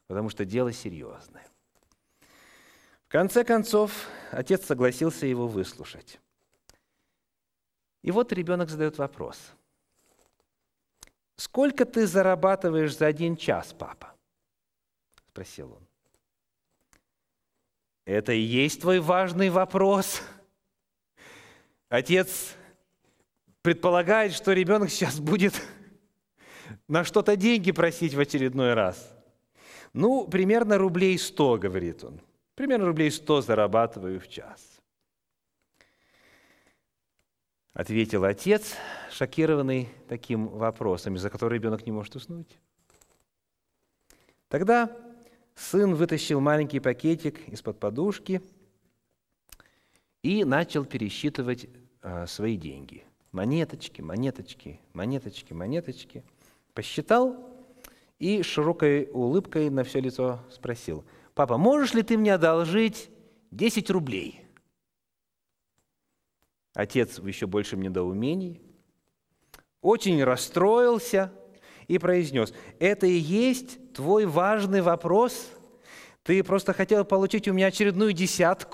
потому что дело серьезное. В конце концов, отец согласился его выслушать. И вот ребенок задает вопрос. «Сколько ты зарабатываешь за 1 час, папа?» – спросил он. Это и есть твой важный вопрос. Отец предполагает, что ребенок сейчас будет на что-то деньги просить в очередной раз. Ну, примерно рублей 100, говорит он. Примерно рублей 100 зарабатываю в час. Ответил отец, шокированный таким вопросом, из-за которого ребенок не может уснуть. Тогда сын вытащил маленький пакетик из-под подушки и начал пересчитывать свои деньги. Монеточки, монеточки, монеточки, монеточки. Посчитал и с широкой улыбкой на все лицо спросил: «Папа, можешь ли ты мне одолжить 10 рублей?» Отец в еще большем недоумении очень расстроился и произнес: «Это и есть твой важный вопрос? Ты просто хотел получить у меня очередную 10?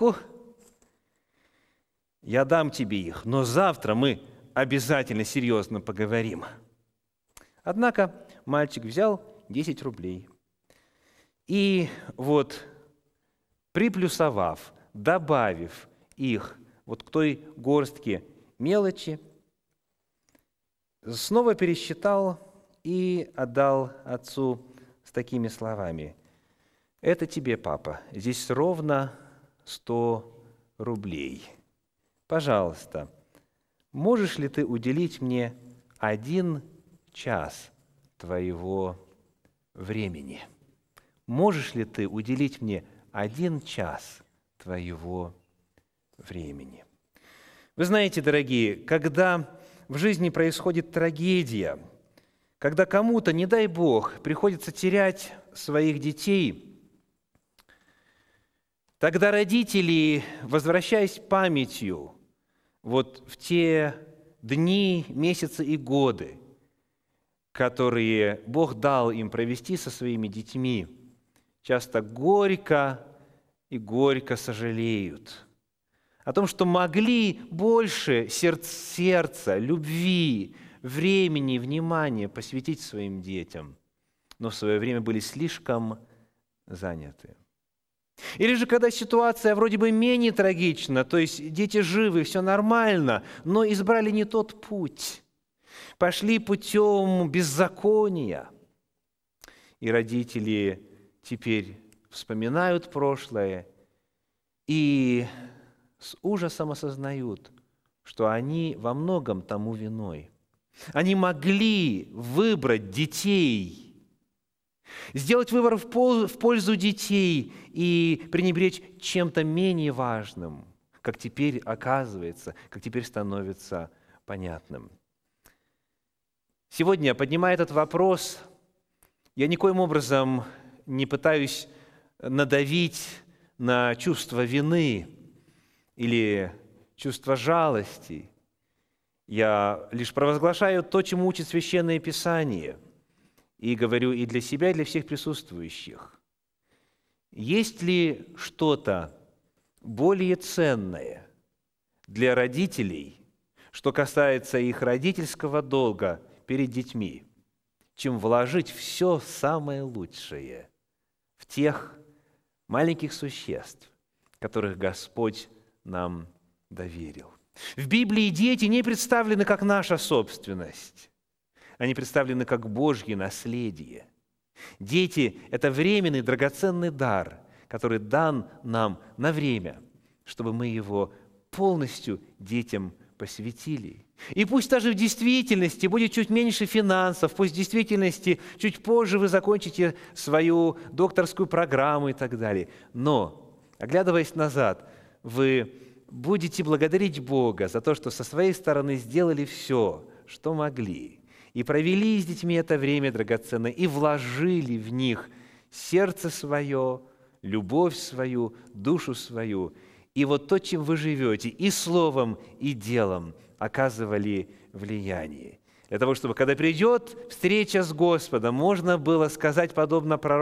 Я дам тебе их, но завтра мы обязательно серьезно поговорим». Однако мальчик взял 10 рублей и вот, приплюсовав, добавив их вот к той горстке мелочи, снова пересчитал и отдал отцу с такими словами: «Это тебе, папа, здесь ровно 100 рублей. Пожалуйста, можешь ли ты уделить мне 1 час твоего времени? Можешь ли ты уделить мне 1 час твоего времени?» Вы знаете, дорогие, когда в жизни происходит трагедия, когда кому-то, не дай Бог, приходится терять своих детей, тогда родители, возвращаясь памятью вот в те дни, месяцы и годы, которые Бог дал им провести со своими детьми, часто горько и горько сожалеют о том, что могли больше сердца, любви, времени, внимания посвятить своим детям, но в свое время были слишком заняты. Или же, когда ситуация вроде бы менее трагична, то есть дети живы, все нормально, но избрали не тот путь, пошли путем беззакония, и родители теперь вспоминают прошлое и с ужасом осознают, что они во многом тому виной. Они могли выбрать детей, сделать выбор в пользу детей и пренебречь чем-то менее важным, как теперь оказывается, как теперь становится понятным. Сегодня, поднимая этот вопрос, я никоим образом не пытаюсь надавить на чувство вины или чувство жалости. Я лишь провозглашаю то, чему учит Священное Писание, и говорю и для себя, и для всех присутствующих. Есть ли что-то более ценное для родителей, что касается их родительского долга перед детьми, чем вложить все самое лучшее в тех маленьких существ, которых Господь нам доверил? В Библии дети не представлены как наша собственность. Они представлены как Божье наследие. Дети – это временный драгоценный дар, который дан нам на время, чтобы мы его полностью детям посвятили. И пусть даже в действительности будет чуть меньше финансов, пусть в действительности чуть позже вы закончите свою докторскую программу и так далее. Но, оглядываясь назад, вы будете благодарить Бога за то, что со своей стороны сделали все, что могли, и провели с детьми это время драгоценное, и вложили в них сердце свое, любовь свою, душу свою. И вот то, чем вы живете, и словом, и делом оказывали влияние. Для того, чтобы, когда придет встреча с Господом, можно было сказать, подобно пророку: